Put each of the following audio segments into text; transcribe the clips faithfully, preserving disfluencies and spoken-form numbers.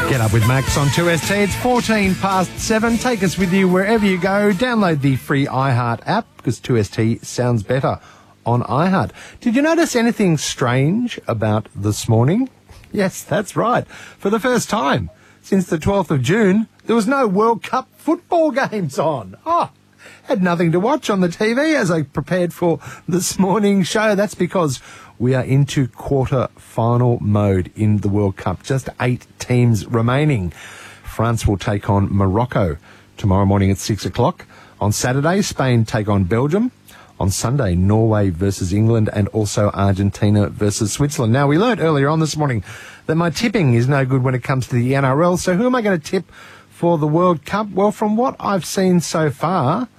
Get up with Max on two S T. It's fourteen past seven. Take us with you wherever you go. Download the free iHeart app because two S T sounds better on iHeart. Did you notice anything strange about this morning? Yes, that's right. For the first time since the twelfth of June, there was no World Cup football games on. Oh, had nothing to watch on the T V as I prepared for this morning's show. That's because we are into quarter-final mode in the World Cup. Just eight teams remaining. France will take on Morocco tomorrow morning at six o'clock. On Saturday, Spain take on Belgium. On Sunday, Norway versus England and also Argentina versus Switzerland. Now, we learned earlier on this morning that my tipping is no good when it comes to the N R L. So who am I going to tip for the World Cup? Well, from what I've seen so far,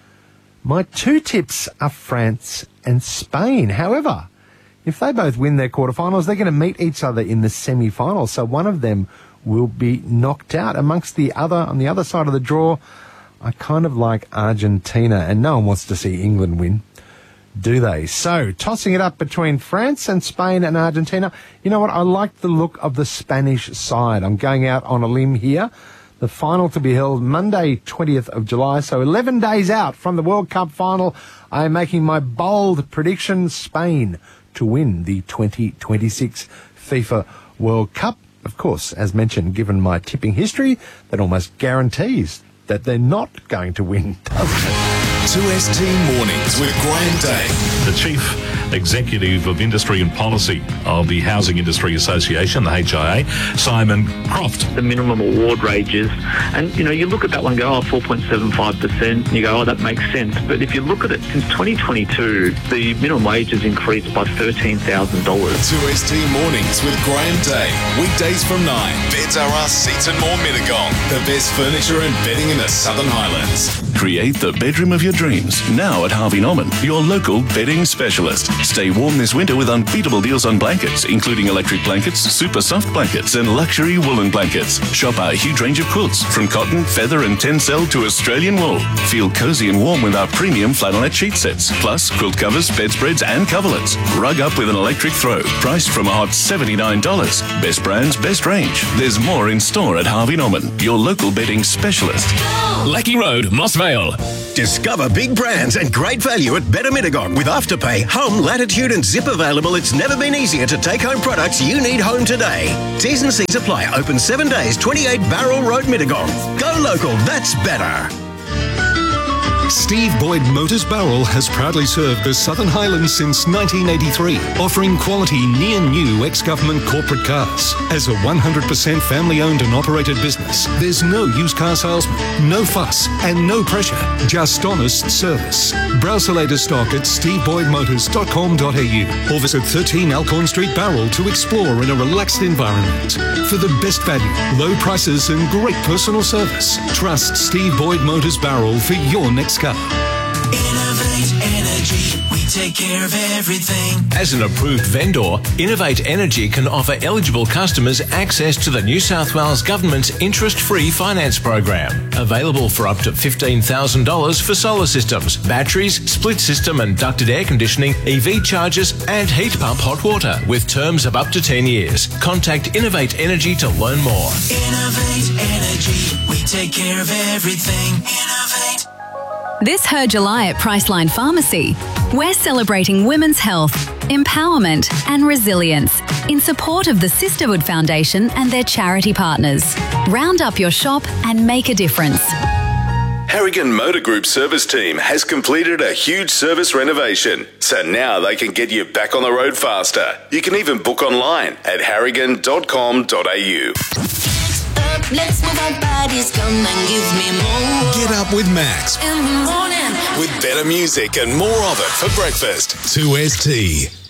my two tips are France and Spain. However, if they both win their quarterfinals, they're going to meet each other in the semi-finals. So one of them will be knocked out. Amongst the other, on the other side of the draw, I kind of like Argentina, and no one wants to see England win, do they? So, tossing it up between France and Spain and Argentina. You know what? I like the look of the Spanish side. I'm going out on a limb here. The final to be held Monday, twentieth of July, so eleven days out from the World Cup final. I am making my bold prediction, Spain to win the twenty twenty-six FIFA World Cup. Of course, as mentioned, given my tipping history, that almost guarantees that they're not going to win, doesn't it? two S T Mornings with Graham Day. The Chief Executive of Industry and Policy of the Housing Industry Association, the H I A, Simon Croft. The minimum award wages, and you know, you look at that one and go, oh, four point seven five percent, and you go, oh, that makes sense. But if you look at it, since twenty twenty-two, the minimum wage has increased by thirteen thousand dollars. two S T Mornings with Graham Day. Weekdays from nine. Beds R Us Seats and More Mittagong. The best furniture and bedding in the Southern Highlands. Create the bedroom of your dreams now at Harvey Norman, your local bedding specialist. Stay warm this winter with unbeatable deals on blankets, including electric blankets, super soft blankets, and luxury woolen blankets. Shop our huge range of quilts, from cotton, feather, and tencel to Australian wool. Feel cozy and warm with our premium flannelette sheet sets, plus quilt covers, bedspreads, and coverlets. Rug up with an electric throw, priced from a hot seventy-nine dollars. Best brands, best range. There's more in store at Harvey Norman, your local bedding specialist. Lackey Road, Moss Vale. Discover big brands and great value at Better Mittagong. With Afterpay, home, latitude and zip available, it's never been easier to take home products you need home today. T's and C's apply. Open seven days, twenty-eight Barrel Road, Mittagong. Go local, that's better. Steve Boyd Motors Barrel has proudly served the Southern Highlands since nineteen eighty-three, offering quality near-new ex-government corporate cars. As a one hundred percent family-owned and operated business, there's no used car salesman, no fuss, and no pressure, just honest service. Browse the latest stock at steve boyd motors dot com dot a u or visit thirteen Alcorn Street Barrel to explore in a relaxed environment. For the best value, low prices and great personal service, trust Steve Boyd Motors Barrel for your next car. Innovate Energy, we take care of everything. As an approved vendor, Innovate Energy can offer eligible customers access to the New South Wales Government's interest-free finance program. Available for up to fifteen thousand dollars for solar systems, batteries, split system and ducted air conditioning, E V chargers and heat pump hot water with terms of up to ten years. Contact Innovate Energy to learn more. Innovate Energy, we take care of everything. Innovate. This Her July at Priceline Pharmacy, we're celebrating women's health, empowerment and resilience in support of the Sisterhood Foundation and their charity partners. Round up your shop and make a difference. Harrigan Motor Group service team has completed a huge service renovation, so now they can get you back on the road faster. You can even book online at harrigan dot com dot a u. Let's move our bodies, come and give me more. Get up with Max In the morning. with better music and more of it for breakfast. two S T.